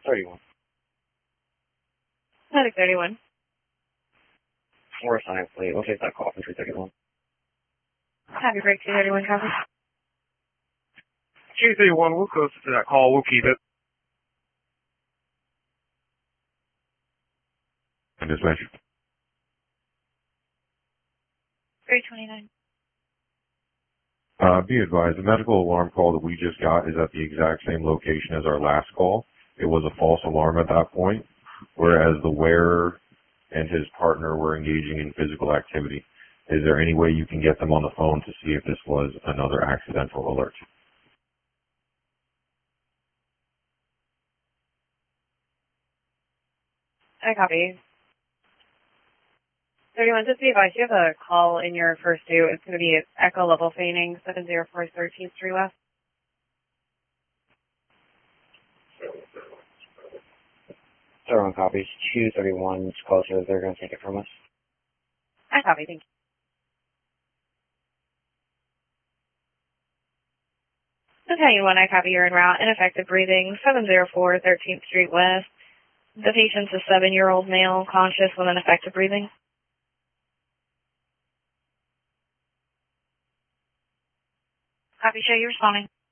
31. Medic 31. Forest Science Plate. We'll take that call from 331. Happy break 231, copy. 231, we'll close to that call. We'll keep it. And dispatch. 329. Be advised, the medical alarm call that we just got is at the exact same location as our last call. It was a false alarm at that point, whereas the wearer and his partner were engaging in physical activity. Is there any way you can get them on the phone to see if this was another accidental alert? I copy. 31, just be advised, you have a call in your first due. It's going to be Echo Level Feigning, 704 13th Street West. Everyone copies. 231 is closer. They're going to take it from us. I copy, thank you. Battalion 1, I copy, you're en route. Ineffective breathing, 704 13th Street West. The patient's a 7-year-old male, conscious with ineffective breathing. Copy, show you responding.